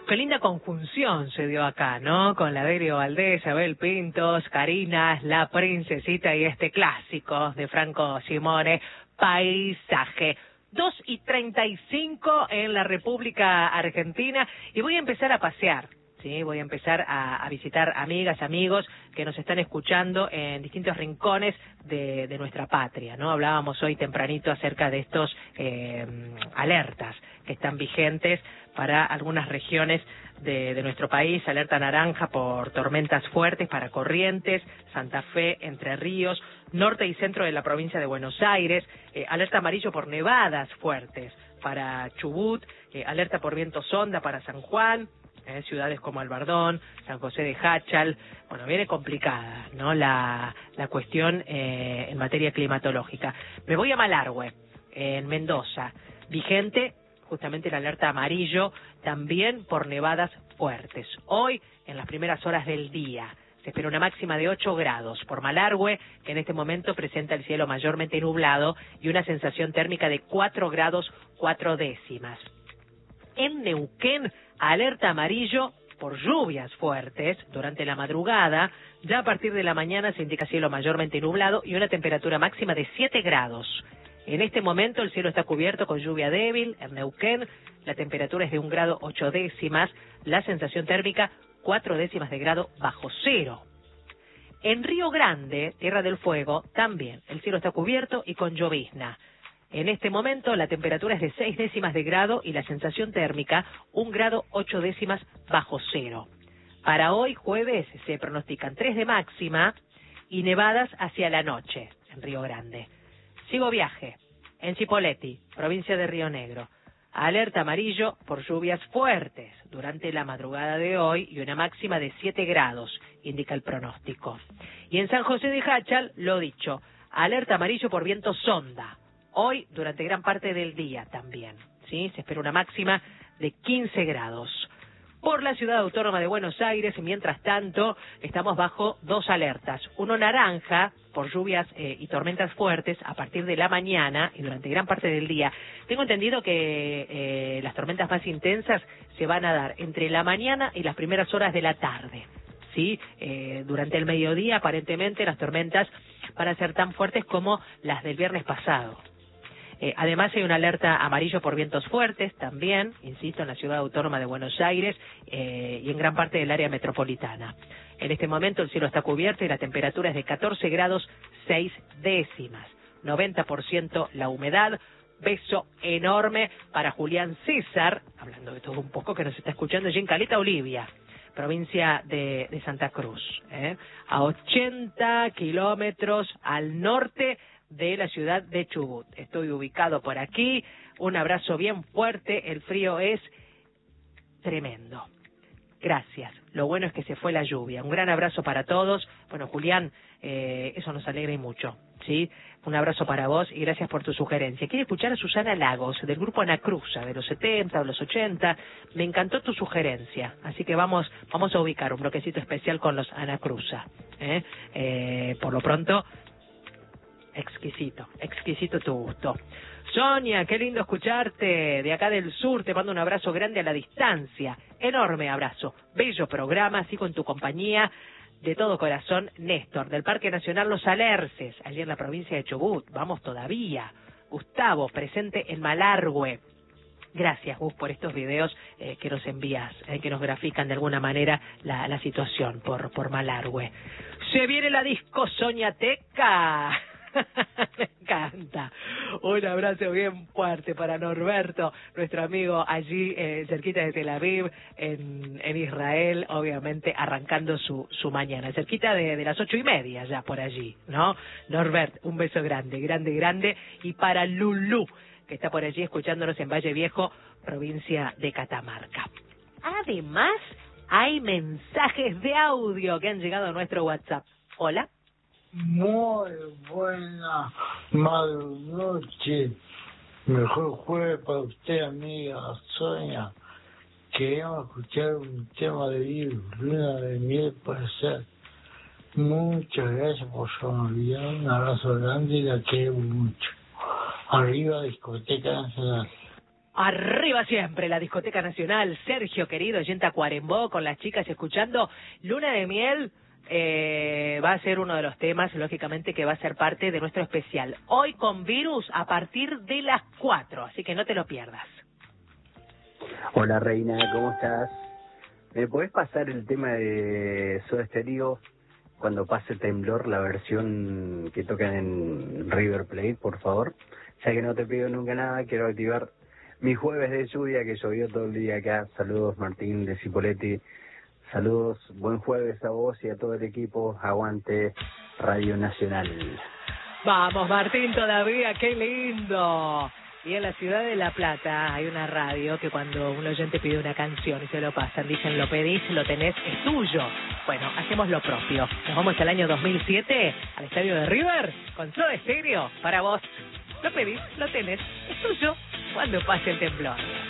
Qué linda conjunción se dio acá, ¿no? Con la Delio Valdés, Abel Pintos, Karina, La Princesita y este clásico de Franco Simone, Paisaje. 2:35 en la República Argentina y voy a empezar a pasear. Sí, voy a empezar a visitar amigas, amigos que nos están escuchando en distintos rincones de nuestra patria, ¿no? Hablábamos hoy tempranito acerca de estos alertas que están vigentes para algunas regiones de nuestro país, alerta naranja por tormentas fuertes para Corrientes, Santa Fe, Entre Ríos, norte y centro de la provincia de Buenos Aires, alerta amarillo por nevadas fuertes para Chubut, alerta por viento sonda para San Juan, ciudades como Albardón, San José de Jáchal. Bueno, viene complicada, ¿no? La cuestión en materia climatológica. Me voy a Malargüe, en Mendoza, vigente justamente el alerta amarillo, también por nevadas fuertes. Hoy, en las primeras horas del día, se espera una máxima de 8 grados por Malargüe, que en este momento presenta el cielo mayormente nublado y una sensación térmica de 4 grados 4 décimas. En Neuquén, alerta amarillo por lluvias fuertes durante la madrugada. Ya a partir de la mañana se indica cielo mayormente nublado y una temperatura máxima de 7 grados. En este momento el cielo está cubierto con lluvia débil en Neuquén. La temperatura es de 1 grado 8 décimas. La sensación térmica 4 décimas de grado bajo cero. En Río Grande, Tierra del Fuego, también el cielo está cubierto y con llovizna. En este momento la temperatura es de 6 décimas de grado y la sensación térmica 1 grado 8 décimas bajo cero. Para hoy jueves se pronostican 3 de máxima y nevadas hacia la noche en Río Grande. Sigo viaje en Cipolletti, provincia de Río Negro. Alerta amarillo por lluvias fuertes durante la madrugada de hoy y una máxima de 7 grados, indica el pronóstico. Y en San José de Jáchal, lo dicho, alerta amarillo por viento sonda. Hoy, durante gran parte del día también, ¿sí? Se espera una máxima de 15 grados. Por la ciudad autónoma de Buenos Aires, mientras tanto, estamos bajo 2 alertas. Uno naranja, por lluvias y tormentas fuertes a partir de la mañana y durante gran parte del día. Tengo entendido que las tormentas más intensas se van a dar entre la mañana y las primeras horas de la tarde. ¿Sí? Durante el mediodía, aparentemente, las tormentas van a ser tan fuertes como las del viernes pasado. Además hay una alerta amarillo por vientos fuertes también, insisto, en la ciudad autónoma de Buenos Aires y en gran parte del área metropolitana. En este momento el cielo está cubierto y la temperatura es de 14 grados 6 décimas, 90% la humedad. Beso enorme para Julián César, hablando de todo un poco, que nos está escuchando allí en Caleta Olivia, provincia de Santa Cruz, a 80 kilómetros al norte de la ciudad de Chubut. Estoy ubicado por aquí, un abrazo bien fuerte, el frío es tremendo. Gracias, lo bueno es que se fue la lluvia. Un gran abrazo para todos. Bueno, Julián, eso nos alegra y mucho, ¿sí? Un abrazo para vos y gracias por tu sugerencia. Quiero escuchar a Susana Lagos, del grupo Anacruza, de los 70 o los 80. Me encantó tu sugerencia, así que vamos a ubicar un bloquecito especial con los Anacruza. Por lo pronto, exquisito tu gusto. Sonia, qué lindo escucharte de acá del sur, te mando un abrazo grande a la distancia, enorme abrazo, bello programa, sigo en tu compañía, de todo corazón, Néstor, del Parque Nacional Los Alerces, allí en la provincia de Chubut, vamos todavía. Gustavo, presente en Malargüe. Gracias, Gus, por estos videos que nos envías, que nos grafican de alguna manera la situación por Malargüe. Se viene la disco Soñateca. Me encanta. Un abrazo bien fuerte para Norberto, nuestro amigo allí cerquita de Tel Aviv, en Israel, obviamente arrancando su mañana, cerquita de las 8:30 ya por allí, ¿no? Norbert, un beso grande, y para Lulú, que está por allí escuchándonos en Valle Viejo, provincia de Catamarca. Además, hay mensajes de audio que han llegado a nuestro WhatsApp. Hola. Muy buena noche. Mejor jueves para usted, amiga Sonia. Queremos escuchar un tema de Virus, Luna de Miel, puede ser. Muchas gracias por su amabilidad. Un abrazo grande y la quiero mucho. Arriba, Discoteca Nacional. Arriba siempre, la Discoteca Nacional. Sergio, querido, oyente a Cuarembó, con las chicas escuchando Luna de Miel. Va a ser uno de los temas, lógicamente, que va a ser parte de nuestro especial. Hoy con Virus a partir de las 4, así que no te lo pierdas. Hola, Reina, ¿cómo estás? ¿Me podés pasar el tema de Soda Stereo cuando pase Temblor, la versión que tocan en River Plate, por favor? Ya que no te pido nunca nada, quiero activar mi jueves de lluvia, que llovió todo el día acá. Saludos, Martín de Cipolletti. Saludos, buen jueves a vos y a todo el equipo. Aguante Radio Nacional. Vamos, Martín, todavía, qué lindo. Y en la ciudad de La Plata hay una radio que cuando un oyente pide una canción y se lo pasan, dicen, lo pedís, lo tenés, es tuyo. Bueno, hacemos lo propio. Nos vamos al año 2007, al estadio de River, con Soda Stereo, para vos. Lo pedís, lo tenés, es tuyo, cuando pase el temblor.